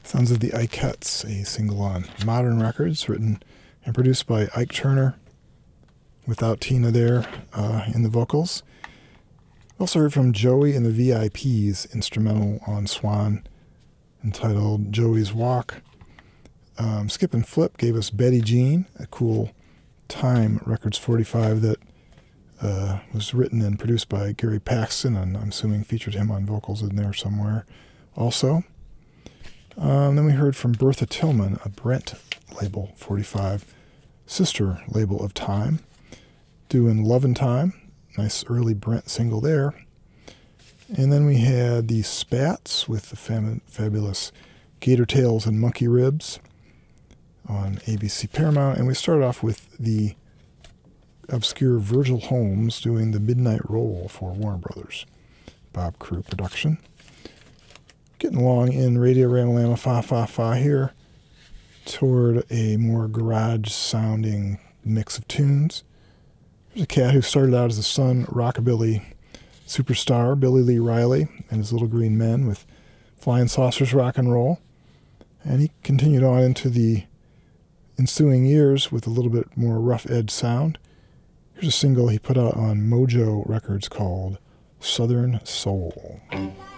Sons of the Ikettes, a single on Modern Records, written and produced by Ike Turner, without Tina there in the vocals. Also heard from Joey and the VIPs, instrumental on Swan, entitled Joey's Walk. Skip and Flip gave us Betty Jean, a cool Time Records 45 that was written and produced by Gary Paxton, and I'm assuming featured him on vocals in there somewhere also. Then we heard from Bertha Tillman, a Brent label 45, sister label of Time, doing Love and Time, nice early Brent single there. And then we had the Spats with the fabulous Gator Tails and Monkey Ribs on ABC Paramount, and we started off with the obscure Virgil Holmes doing the Midnight Roll for Warner Brothers, Bob Crew production. Getting along in Radio Ramalama Fa Fa Fa here toward a more garage-sounding mix of tunes. There's a cat who started out as a Sun rockabilly superstar, Billy Lee Riley and his Little Green Men with Flying Saucers Rock and Roll, and he continued on into the ensuing years with a little bit more rough-edge sound. Here's a single he put out on Mojo Records called Southern Soul.